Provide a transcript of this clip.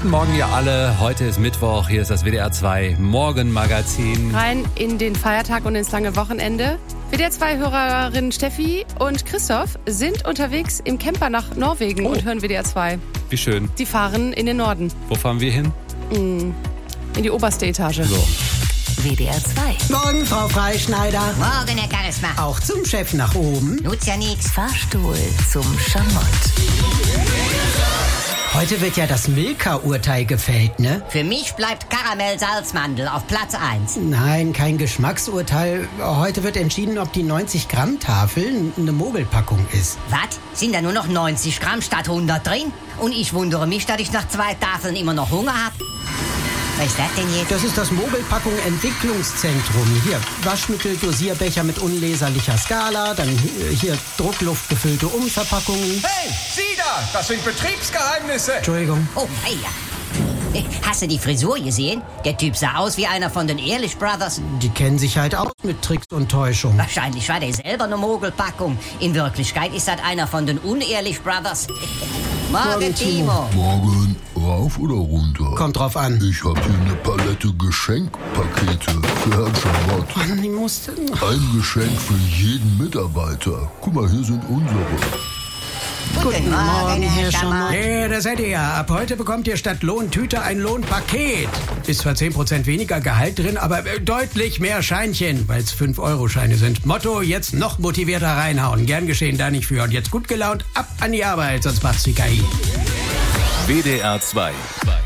Guten Morgen, ihr alle. Heute ist Mittwoch. Hier ist das WDR 2 Morgenmagazin. Rein in den Feiertag und ins lange Wochenende. WDR 2-Hörerinnen Steffi und Christoph sind unterwegs im Camper nach Norwegen und hören WDR 2. Wie schön. Die fahren in den Norden. Wo fahren wir hin? In die oberste Etage. So. WDR 2. Morgen, Frau Freischneider. Morgen, Herr Charisma. Auch zum Chef nach oben. Nutzt ja nix. Fahrstuhl zum Schamott. Heute wird ja das Milka-Urteil gefällt, ne? Für mich bleibt Karamell-Salzmandel auf Platz 1. Nein, kein Geschmacksurteil. Heute wird entschieden, ob die 90-Gramm-Tafel eine Mogelpackung ist. Was? Sind da nur noch 90 Gramm statt 100 drin? Und ich wundere mich, dass ich nach 2 Tafeln immer noch Hunger habe. Was ist das denn jetzt? Das ist das Mogelpackung Entwicklungszentrum. Hier, Waschmittel, Dosierbecher mit unleserlicher Skala, dann hier druckluftgefüllte Umverpackungen. Hey, Sie da! Das sind Betriebsgeheimnisse! Entschuldigung. Oh, hey, ja. Hast du die Frisur gesehen? Der Typ sah aus wie einer von den Ehrlich Brothers. Die kennen sich halt aus mit Tricks und Täuschung. Wahrscheinlich war der selber eine Mogelpackung. In Wirklichkeit ist das einer von den Unehrlich Brothers. Morgen, Timo. Morgen, rauf oder runter? Kommt drauf an. Ich hab hier eine Palette Geschenkpakete für Herrn Schamott. Mann, ich musste... Ein Geschenk für jeden Mitarbeiter. Guck mal, hier sind unsere. Guten Morgen, Herr Schamott. Ja, das seid ihr ja. Ab heute bekommt ihr statt Lohntüte ein Lohnpaket. Ist zwar 10% weniger Gehalt drin, aber deutlich mehr Scheinchen, weil es 5-Euro-Scheine sind. Motto, jetzt noch motivierter reinhauen. Gern geschehen, da nicht für. Und jetzt gut gelaunt, ab an die Arbeit, sonst macht's die KI. WDR 2.